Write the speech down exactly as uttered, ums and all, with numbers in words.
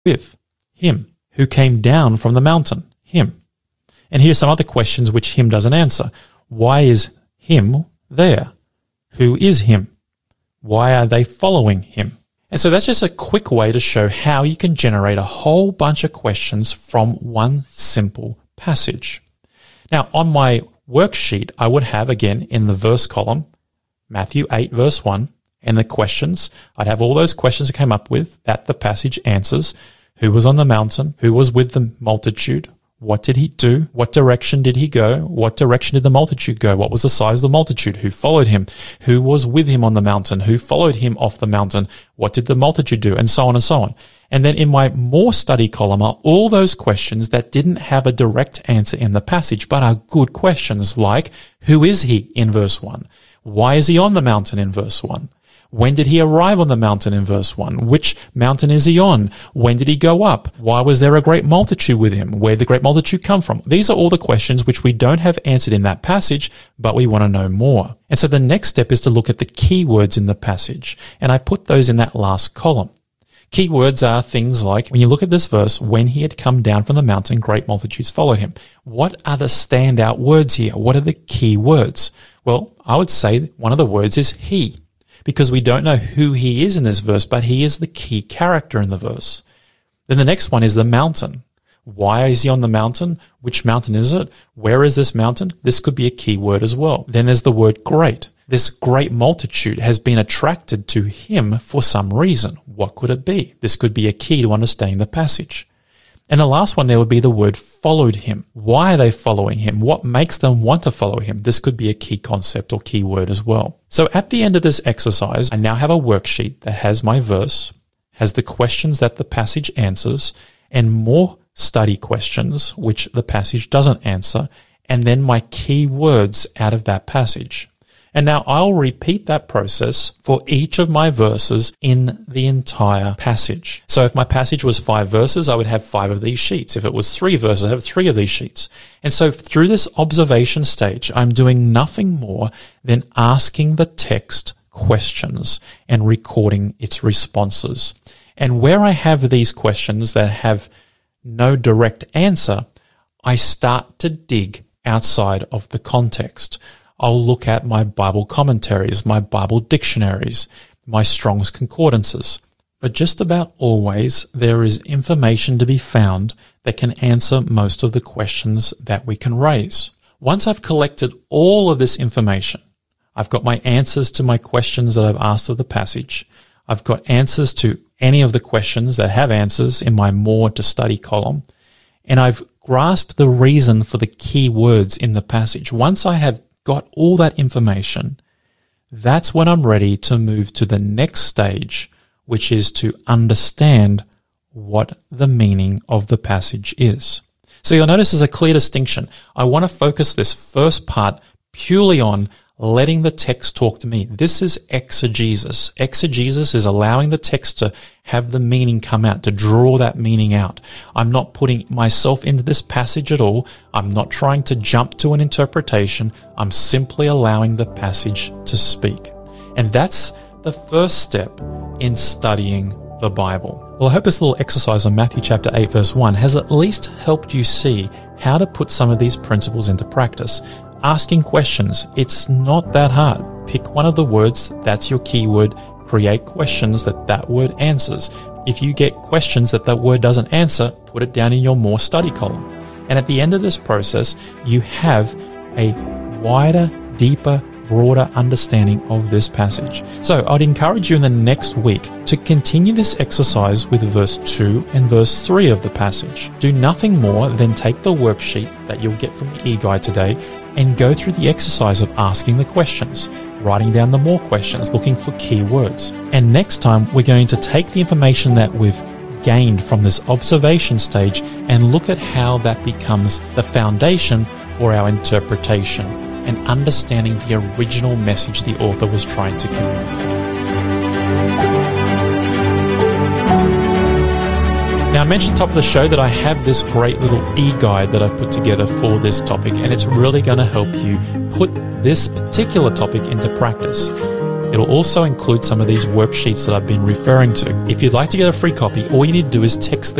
with? Him. Who came down from the mountain? Him. And here's some other questions which him doesn't answer. Why is him there? Who is him? Why are they following him? And so that's just a quick way to show how you can generate a whole bunch of questions from one simple passage. Now, on my worksheet, I would have, again, in the verse column, Matthew eight, verse one, and the questions. I'd have all those questions I came up with that the passage answers. Who was on the mountain? Who was with the multitude? What did he do? What direction did he go? What direction did the multitude go? What was the size of the multitude? Who followed him? Who was with him on the mountain? Who followed him off the mountain? What did the multitude do? And so on and so on. And then in my more study column are all those questions that didn't have a direct answer in the passage, but are good questions like, who is he in verse one? Why is he on the mountain in verse one? When did he arrive on the mountain in verse one? Which mountain is he on? When did he go up? Why was there a great multitude with him? Where did the great multitude come from? These are all the questions which we don't have answered in that passage, but we want to know more. And so the next step is to look at the keywords in the passage. And I put those in that last column. Keywords are things like, when you look at this verse, when he had come down from the mountain, great multitudes followed him. What are the standout words here? What are the key words? Well, I would say one of the words is he, because we don't know who he is in this verse, but he is the key character in the verse. Then the next one is the mountain. Why is he on the mountain? Which mountain is it? Where is this mountain? This could be a key word as well. Then there's the word great. This great multitude has been attracted to him for some reason. What could it be? This could be a key to understanding the passage. And the last one there would be the word followed him. Why are they following him? What makes them want to follow him? This could be a key concept or key word as well. So at the end of this exercise, I now have a worksheet that has my verse, has the questions that the passage answers, and more study questions which the passage doesn't answer, and then my key words out of that passage. And now I'll repeat that process for each of my verses in the entire passage. So if my passage was five verses, I would have five of these sheets. If it was three verses, I have three of these sheets. And so through this observation stage, I'm doing nothing more than asking the text questions and recording its responses. And where I have these questions that have no direct answer, I start to dig outside of the context. I'll look at my Bible commentaries, my Bible dictionaries, my Strong's concordances. But just about always, there is information to be found that can answer most of the questions that we can raise. Once I've collected all of this information, I've got my answers to my questions that I've asked of the passage. I've got answers to any of the questions that have answers in my more to study column. And I've grasped the reason for the key words in the passage. Once I have got all that information, that's when I'm ready to move to the next stage, which is to understand what the meaning of the passage is. So you'll notice there's a clear distinction. I want to focus this first part purely on letting the text talk to me. This is exegesis. Exegesis is allowing the text to have the meaning come out, to draw that meaning out. I'm not putting myself into this passage at all. I'm not trying to jump to an interpretation. I'm simply allowing the passage to speak. And that's the first step in studying the Bible. Well, I hope this little exercise on Matthew chapter eight, verse one has at least helped you see how to put some of these principles into practice. Asking questions, it's not that hard. Pick one of the words, that's your keyword, create questions that that word answers. If you get questions that that word doesn't answer, put it down in your more study column. And at the end of this process, you have a wider, deeper, broader understanding of this passage. So I'd encourage you in the next week to continue this exercise with verse two and verse three of the passage. Do nothing more than take the worksheet that you'll get from the e-guide today and go through the exercise of asking the questions, writing down the more questions, looking for key words. And next time, we're going to take the information that we've gained from this observation stage and look at how that becomes the foundation for our interpretation and understanding the original message the author was trying to communicate. Now, I mentioned top of the show that I have this great little e-guide that I put together for this topic, and it's really going to help you put this particular topic into practice. It'll also include some of these worksheets that I've been referring to. If you'd like to get a free copy, all you need to do is text the